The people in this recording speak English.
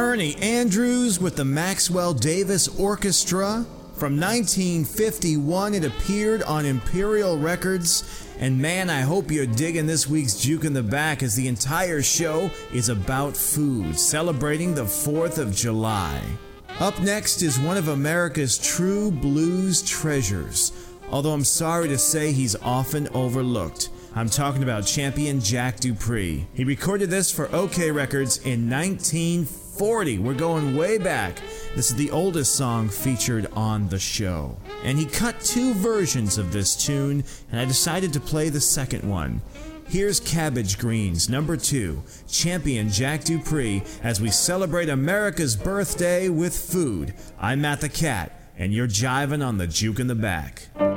Ernie Andrews with the Maxwell Davis Orchestra. From 1951, it appeared on Imperial Records. And man, I hope you're digging this week's Juke in the Back, as the entire show is about food, celebrating the 4th of July. Up next is one of America's true blues treasures, although I'm sorry to say he's often overlooked. I'm talking about champion Jack Dupree. He recorded this for OK Records in 1940. We're going way back. This is the oldest song featured on the show. And he cut 2 versions of this tune, and I decided to play the second one. Here's Cabbage Greens, number 2, champion Jack Dupree, as we celebrate America's birthday with food. I'm Matt the Cat, and you're jiving on the Juke in the Back.